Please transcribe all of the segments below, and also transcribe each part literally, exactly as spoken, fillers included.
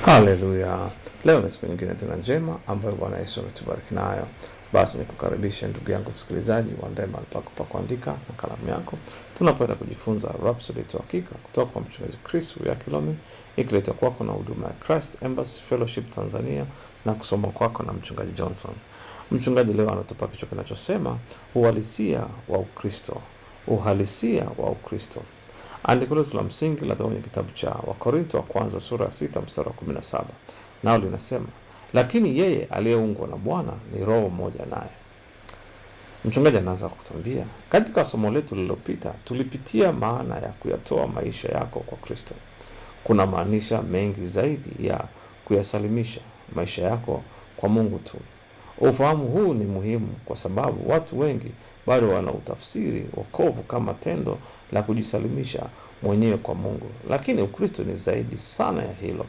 Haleluya. Leo ni siku nyingine tena njema ambayo Bwana Yesu ametubariki nayo. Basi nikukaribisha ndugu yangu msikilizaji, uandae mahali pako pa kuandika na kalamu yako. Tunapoenda kujifunza Rhapsody ya Hakika kutoka kwa mchungaji Chris Uyakhilome, ikiletwa kwako na huduma ya Christ Embassy Fellowship Tanzania na kusoma kwako na mchungaji Johnson. Mchungaji leo anatupa kichwa kinachosema uhalisia wa Ukristo. Uhalisia wa Ukristo. Andiko letu la msingi linatoka kwenye kitabu cha Wakorintho wa kwanza sura ya sita mstari wa kumi na saba. Nao linasema, lakini yeye aliyeungwa na Bwana ni roho moja naye. Mchungaji anaanza kutuambia, katika somo letu lililopita tulipitia maana ya kuyatoa maisha yako kwa Kristo. Kuna maanisha mengi zaidi ya kuyasalimisha maisha yako kwa Mungu tu. Ufahamu huu ni muhimu kwa sababu watu wengi bado wanautafsiri wokovu kama tendo la kujisalimisha mwenyewe kwa Mungu, lakini Ukristo ni zaidi sana ya hilo.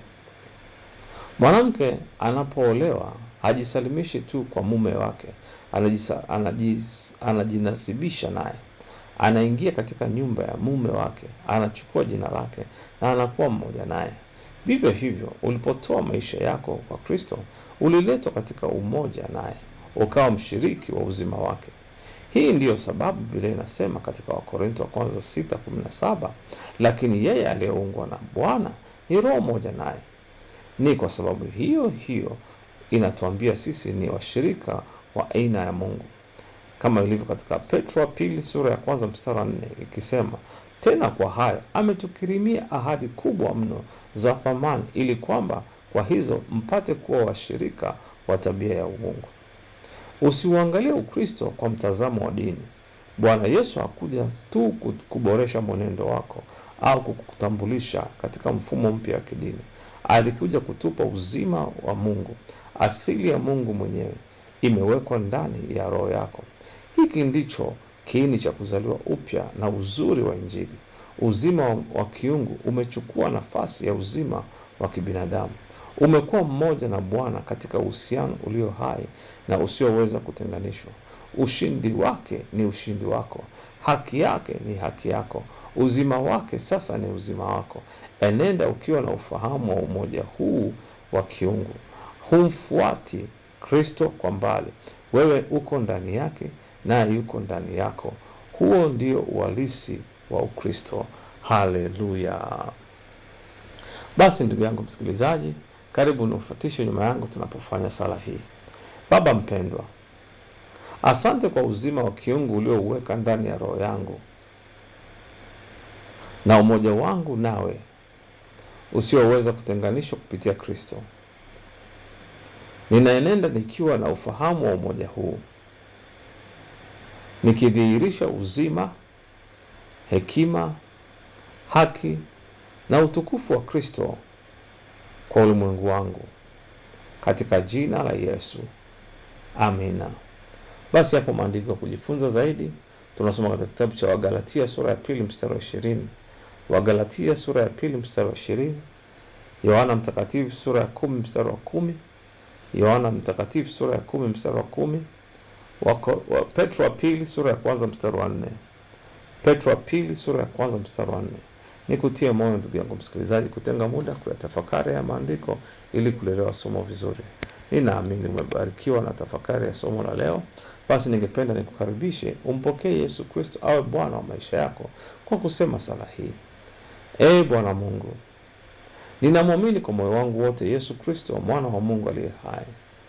Mwanamke anapoolewa hajisalimishi tu kwa mume wake, anajisa, anajis, anajinasibisha naye. Anaingia katika nyumba ya mume wake, anachukua jina lake na anakuwa mmoja naye. Vivyo hivyo, ulipotoa maisha yako kwa Kristo, uliletwa katika umoja naye, ukawa mshiriki wa uzima wake. Hii ndiyo sababu Biblia inasema katika Wakorintho wa kwanza sita kumi na saba, lakini yeye aliyeungwa na Bwana ni roho moja naye. Ni kwa sababu hiyo hiyo inatuambia sisi ni washirika wa aina ya Mungu. Kama ilivyo katika Petro wa pili sura ya kwanza mstari wa nne ikisema, tena kwa hayo ametukirimia ahadi kubwa mno za thamani, ili kwamba kwa hizo mpate kuwa washirika wa tabia ya uungu. Usiuangalie Ukristo kwa mtazamo wa dini. Bwana Yesu hakuja tu kuboresha mwenendo wako au kukutambulisha katika mfumo mpya wa kidini. Alikuja kutupa uzima wa Mungu. Asili ya Mungu mwenyewe imewekwa ndani ya roho yako. Hiki ndicho kiini cha kuzaliwa upya na uzuri wa Injili. Uzima wa kiungu umechukua nafasi ya uzima wa kibinadamu. Umekuwa mmoja na Bwana katika uhusiano ulio hai na usioweza kutenganishwa. Ushindi wake ni ushindi wako. Haki yake ni haki yako. Uzima wake sasa ni uzima wako. Enenda ukiwa na ufahamu wa umoja huu wa kiungu. Humfuati Kristo kwa mbali. Wewe uko ndani yake naye yuko ndani yako. Huo ndio uhalisi wa Ukristo. Haleluya. Basi ndugu yangu msikilizaji, karibu nifuatishe nyuma yangu tunapofanya sala hii. Baba mpendwa, asante kwa uzima wa kiungu uliouweka ndani ya roho yangu na umoja wangu nawe usioweza kutenganishwa kupitia Kristo. Ninaenenda nikiwa na ufahamu wa umoja huu, nikidhihirisha uzima, hekima, haki na utukufu wa Kristo kwa ulimwengu wangu, katika jina la Yesu. Amina. Basi hapo maandiko kujifunza zaidi tunasoma katika kitabu cha Wagalatia sura ya pili mstari wa ishirini. Wagalatia sura ya pili mstari wa ishirini. Yohana mtakatifu sura ya kumi mstari wa kumi. Yohana mtakatifu sura ya kumi mstari wa kumi. Wako, wa Petro wa pili sura ya kwanza mstari wa nne. Petro wa pili sura ya kwanza mstari wa nne. Nikutie moyo ndugu yangu msikilizaji kutenga muda kuyatafakari ya maandiko ili kuelewa somo vizuri. Ninaamini umebarikiwa na tafakari ya somo la leo. Basi ningependa nikukaribishe umpokee Yesu Kristo awe Bwana wa maisha yako kwa kusema sala hii. Ee Bwana Mungu, ninamwamini kwa moyo wangu wote Yesu Kristo mwana wa Mungu aliye hai.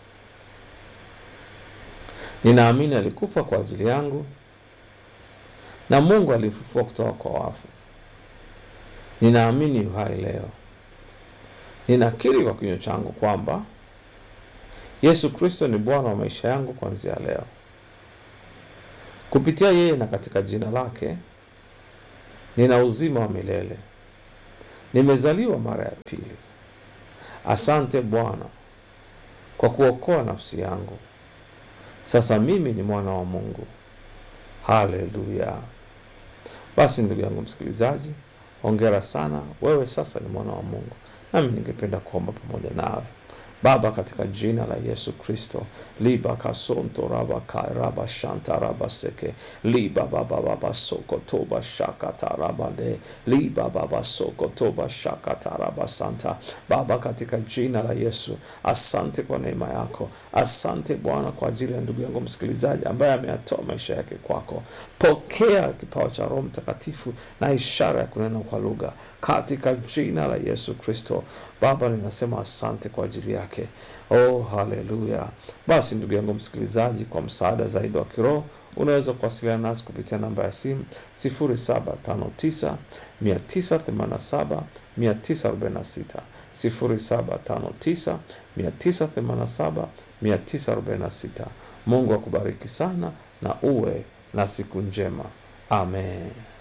Ninaamini alikufa kwa ajili yangu na Mungu alimfufua kutoka kwa wafu. Ninaamini yu hai leo. Ninakiri kwa kinywa changu kwamba Yesu Kristo ni Bwana wa maisha yangu kuanzia leo. Kupitia yeye na katika jina lake nina uzima wa milele. Nimezaliwa mara ya pili. Asante Bwana kwa kuokoa nafsi yangu. Sasa mimi ni mwana wa Mungu. Haleluya. Basi ndugu yangu msikilizaji, hongera sana, wewe sasa ni mwana wa Mungu. Nami ningependa kuomba pamoja nawe. Baba, katika jina la Yesu Kristo, liba kasonto raba kai raba shanta raba seke, liba baba baba soko toba shaka taraba de, liba baba soko toba shaka taraba santa. Baba, katika jina la Yesu, asante kwa neema yako. Asante Bwana kwa ajili ya ndugu yangu msikilizaji ambaye ameyatoa maisha yake kwako. Pokea kipawa cha Roho Mtakatifu na ishara ya kunena kwa lugha katika jina la Yesu Kristo. Baba, ninasema asante kwa ajili yake. Oh, haleluya. Basi ndugu yangu msikilizaji, kwa msaada zaidi wa kiroho unaweza kuwasiliana nasi kupitia namba ya simu sifuri saba tano tisa tisa themanini saba tisa arobaini na sita, sifuri saba tano tisa tisa themanini saba tisa arobaini na sita. Mungu akubariki sana na uwe na siku njema. Amen.